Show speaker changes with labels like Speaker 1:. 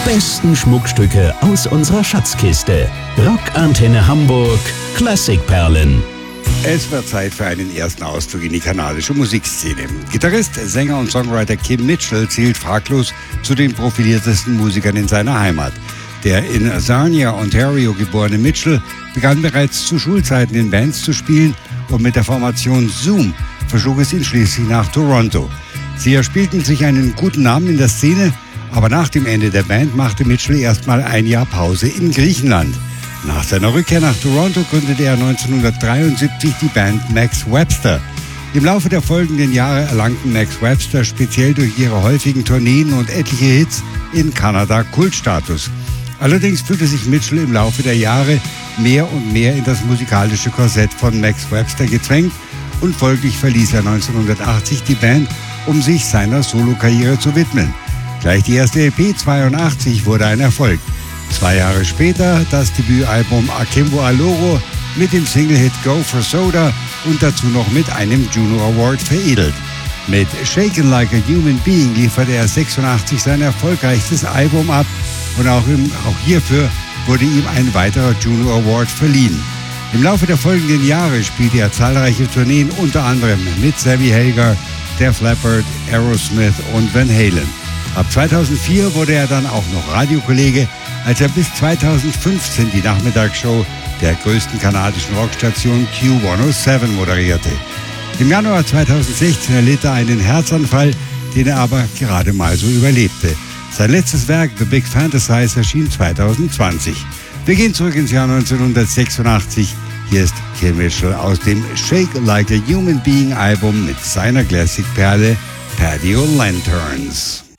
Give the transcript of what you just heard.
Speaker 1: besten Schmuckstücke aus unserer Schatzkiste. Rockantenne Hamburg Klassikperlen.
Speaker 2: Es wird Zeit für einen ersten Ausflug in die kanadische Musikszene. Gitarrist, Sänger und Songwriter Kim Mitchell zählt fraglos zu den profiliertesten Musikern in seiner Heimat. Der in Sarnia, Ontario geborene Mitchell begann bereits zu Schulzeiten in Bands zu spielen und mit der Formation Zoom verschlug es ihn schließlich nach Toronto. Sie erspielten sich einen guten Namen in der Szene, aber nach dem Ende der Band machte Mitchell erstmal ein Jahr Pause in Griechenland. Nach seiner Rückkehr nach Toronto gründete er 1973 die Band Max Webster. Im Laufe der folgenden Jahre erlangten Max Webster speziell durch ihre häufigen Tourneen und etliche Hits in Kanada Kultstatus. Allerdings fühlte sich Mitchell im Laufe der Jahre mehr und mehr in das musikalische Korsett von Max Webster gezwängt und folglich verließ er 1980 die Band, um sich seiner Solokarriere zu widmen. Gleich die erste EP 82 wurde ein Erfolg. 2 Jahre später das Debütalbum Akimbo Aloro mit dem Single-Hit Go for Soda und dazu noch mit einem Juno Award veredelt. Mit Shaken Like a Human Being lieferte er 86 sein erfolgreichstes Album ab und auch hierfür wurde ihm ein weiterer Juno Award verliehen. Im Laufe der folgenden Jahre spielte er zahlreiche Tourneen, unter anderem mit Sammy Hagar, Def Leppard, Aerosmith und Van Halen. Ab 2004 wurde er dann auch noch Radiokollege, als er bis 2015 die Nachmittagsshow der größten kanadischen Rockstation Q107 moderierte. Im Januar 2016 erlitt er einen Herzanfall, den er aber gerade mal so überlebte. Sein letztes Werk, The Big Fantasize, erschien 2020. Wir gehen zurück ins Jahr 1986. Hier ist Kim Mitchell aus dem Shake Like a Human Being Album mit seiner Classic-Perle Patio Lanterns.